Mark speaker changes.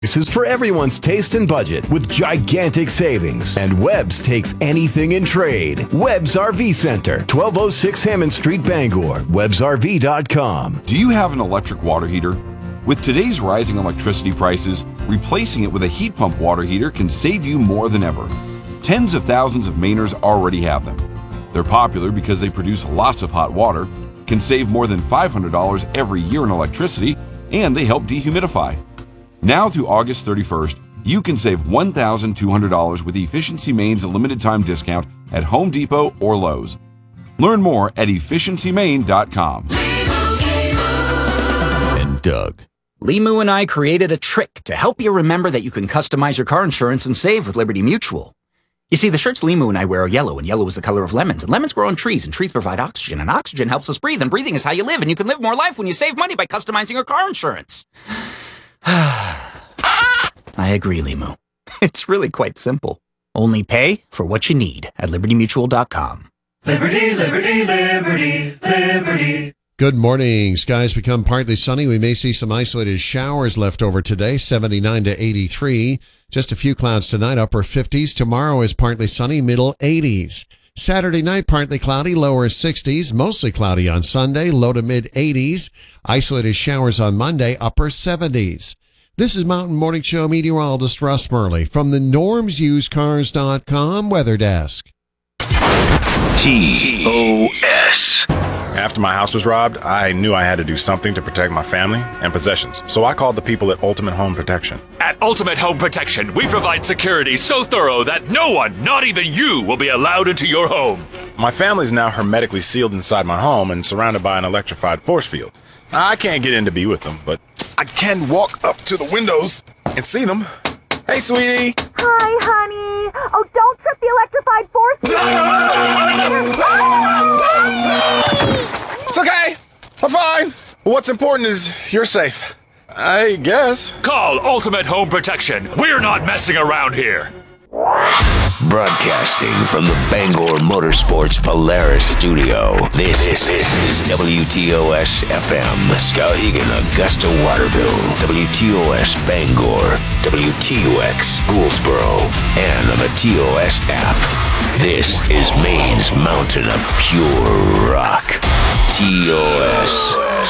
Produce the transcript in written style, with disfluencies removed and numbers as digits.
Speaker 1: This is for everyone's taste and budget with gigantic savings. And Webb's takes anything in trade. Webb's RV Center, 1206 Hammond Street, Bangor. WebbsRV.com.
Speaker 2: Do you have an electric water heater? With today's rising electricity prices, replacing it with a heat pump water heater can save you more than ever. Tens of thousands of Mainers already have them. They're popular because they produce lots of hot water, can save more than $500 every year in electricity, and they help dehumidify. Now through August 31st, you can save $1,200 with Efficiency Maine's limited time discount at Home Depot or Lowe's. Learn more at efficiencymaine.com.
Speaker 1: And Doug.
Speaker 3: Limu and I created a trick to help you remember that you can customize your car insurance and save with Liberty Mutual. You see, the shirts Limu and I wear are yellow, and yellow is the color of lemons. And lemons grow on trees, and trees provide oxygen, and oxygen helps us breathe, and breathing is how you live, and you can live more life when you save money by customizing your car insurance. I agree, Limu. It's really quite simple. Only pay for what you need at LibertyMutual.com.
Speaker 4: Liberty, liberty, liberty, liberty.
Speaker 5: Good morning. Skies become partly sunny. We may see some isolated showers left over today, 79 to 83. Just a few clouds tonight, upper 50s. Tomorrow is partly sunny, middle 80s. Saturday night, partly cloudy, lower 60s. Mostly cloudy on Sunday, low to mid 80s. Isolated showers on Monday, upper 70s. This is Mountain Morning Show meteorologist Russ Murley from the NormsUseCars.com weather desk.
Speaker 6: TOS. After my house was robbed, I knew I had to do something to protect my family and possessions. So I called the people at Ultimate Home Protection.
Speaker 7: At Ultimate Home Protection, we provide security so thorough that no one, not even you, will be allowed into your home.
Speaker 6: My family's now hermetically sealed inside my home and surrounded by an electrified force field. I can't get in to be with them, but I can walk up to the windows and see them. Hey, sweetie.
Speaker 8: Hi, honey. Oh, don't trip the electrified force field.
Speaker 6: It's okay. I'm fine. What's important is you're safe. I guess.
Speaker 7: Call Ultimate Home Protection. We're not messing around here.
Speaker 9: Broadcasting from the Bangor Motorsports Polaris studio, this is WTOS FM, Skowhegan, Augusta, Waterville, WTOS Bangor, WTUX Gouldsboro, and on the TOS app. This is Maine's mountain of pure rock. TOS.